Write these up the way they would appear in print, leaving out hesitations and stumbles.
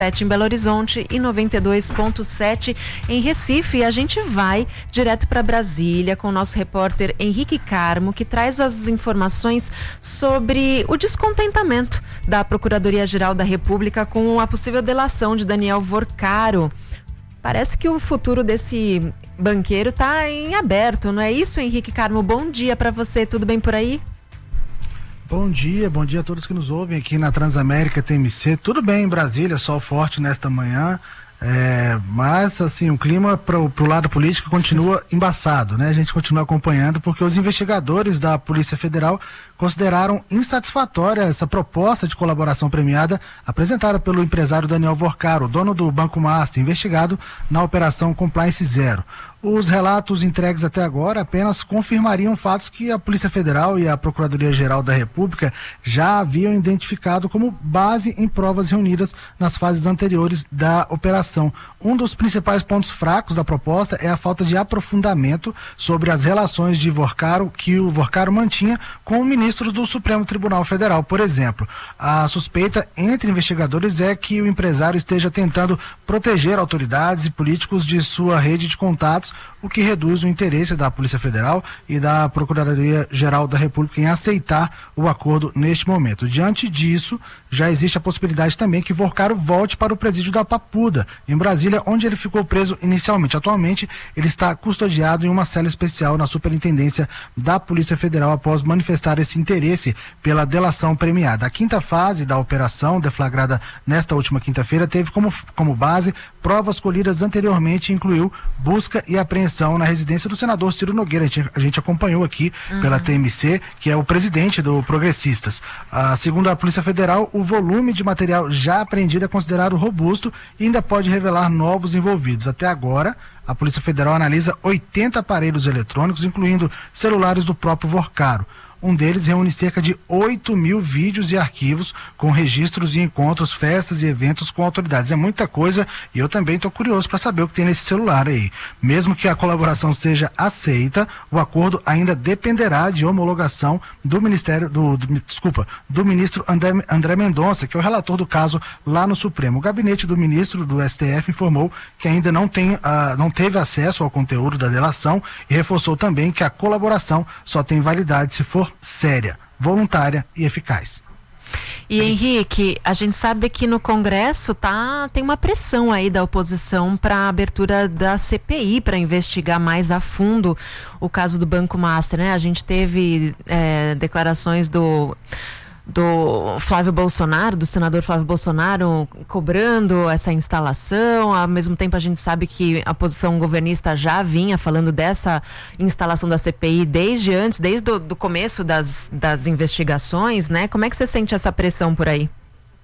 em Belo Horizonte e 92.7 em Recife. E a gente vai direto para Brasília com o nosso repórter Henrique Carmo, que traz as informações sobre o descontentamento da Procuradoria-Geral da República com a possível delação de Daniel Vorcaro. Parece que o futuro desse banqueiro está em aberto, não é isso, Henrique Carmo? Bom dia para você, tudo bem por aí? Bom dia a todos que nos ouvem aqui na Transamérica TMC. Tudo bem em Brasília, sol forte nesta manhã, mas assim, o clima pro lado político continua embaçado, né? A gente continua acompanhando porque os investigadores da Polícia Federal consideraram insatisfatória essa proposta de colaboração premiada apresentada pelo empresário Daniel Vorcaro, dono do Banco Master, investigado na Operação Compliance Zero. Os relatos entregues até agora apenas confirmariam fatos que a Polícia Federal e a Procuradoria-Geral da República já haviam identificado como base em provas reunidas nas fases anteriores da operação. Um dos principais pontos fracos da proposta é a falta de aprofundamento sobre as relações de Vorcaro que o Vorcaro mantinha com ministros do Supremo Tribunal Federal. Por exemplo, a suspeita entre investigadores é que o empresário esteja tentando proteger autoridades e políticos de sua rede de contatos, o que reduz o interesse da Polícia Federal e da Procuradoria-Geral da República em aceitar o acordo neste momento. Diante disso, já existe a possibilidade também que Vorcaro volte para o presídio da Papuda, em Brasília, onde ele ficou preso inicialmente. Atualmente, ele está custodiado em uma cela especial na Superintendência da Polícia Federal após manifestar esse interesse pela delação premiada. A quinta fase da operação, deflagrada nesta última quinta-feira, teve como base provas colhidas anteriormente e incluiu busca e apreensão na residência do senador Ciro Nogueira. A gente acompanhou aqui pela TMC, que é o presidente do Progressistas. Segundo a Polícia Federal, o volume de material já apreendido é considerado robusto e ainda pode revelar novos envolvidos. Até agora, a Polícia Federal analisa 80 aparelhos eletrônicos, incluindo celulares do próprio Vorcaro. Um deles reúne cerca de 8.000 vídeos e arquivos com registros de encontros, festas e eventos com autoridades. É muita coisa e eu também estou curioso para saber o que tem nesse celular aí. Mesmo que a colaboração seja aceita, o acordo ainda dependerá de homologação do do ministro André Mendonça, que é o relator do caso lá no Supremo. O gabinete do ministro do STF informou que ainda não teve acesso ao conteúdo da delação e reforçou também que a colaboração só tem validade se for séria, voluntária e eficaz. E Henrique, a gente sabe que no Congresso tem uma pressão aí da oposição para a abertura da CPI para investigar mais a fundo o caso do Banco Master, né? A gente teve declarações do Flávio Bolsonaro, do senador Flávio Bolsonaro, cobrando essa instalação. Ao mesmo tempo, a gente sabe que a posição governista já vinha falando dessa instalação da CPI desde o começo das investigações, né? Como é que você sente essa pressão por aí?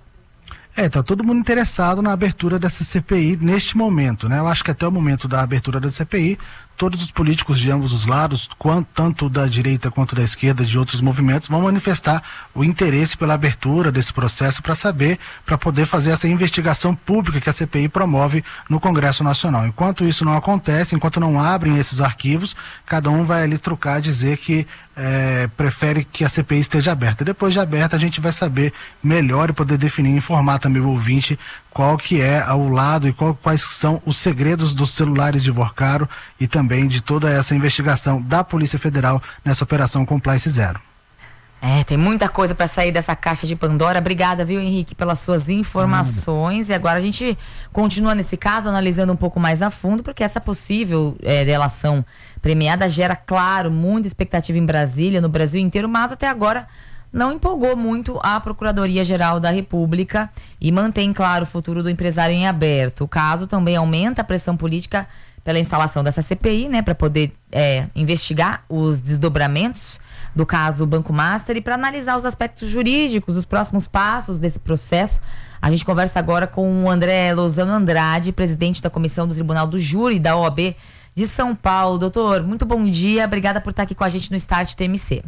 Tá todo mundo interessado na abertura dessa CPI neste momento, né? Eu acho que até o momento da abertura da CPI, todos os políticos de ambos os lados, tanto da direita quanto da esquerda, de outros movimentos, vão manifestar o interesse pela abertura desse processo para poder fazer essa investigação pública que a CPI promove no Congresso Nacional. Enquanto isso não acontece, enquanto não abrem esses arquivos, cada um vai ali trucar, dizer que prefere que a CPI esteja aberta. Depois de aberta, a gente vai saber melhor e poder definir, informar também o ouvinte qual que é o lado e quais são os segredos dos celulares de Vorcaro e também de toda essa investigação da Polícia Federal nessa Operação Compliance Zero. Tem muita coisa para sair dessa caixa de Pandora. Obrigada, viu, Henrique, pelas suas informações. E agora a gente continua nesse caso, analisando um pouco mais a fundo, porque essa possível delação premiada gera, claro, muita expectativa em Brasília, no Brasil inteiro, mas até agora não empolgou muito a Procuradoria-Geral da República e mantém, claro, o futuro do empresário em aberto. O caso também aumenta a pressão política pela instalação dessa CPI, né, para poder investigar os desdobramentos do caso do Banco Master e para analisar os aspectos jurídicos, os próximos passos desse processo. A gente conversa agora com o André Lozano Andrade, presidente da Comissão do Tribunal do Júri da OAB de São Paulo. Doutor, muito bom dia, obrigada por estar aqui com a gente no Start TMC.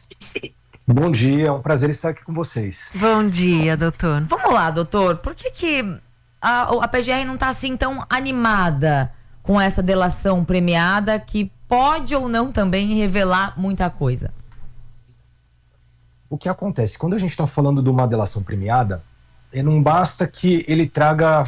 Bom dia, é um prazer estar aqui com vocês. Bom dia, doutor. Vamos lá, doutor, por que a PGR não está assim tão animada com essa delação premiada que pode ou não também revelar muita coisa? O que acontece? Quando a gente está falando de uma delação premiada, Não basta que ele traga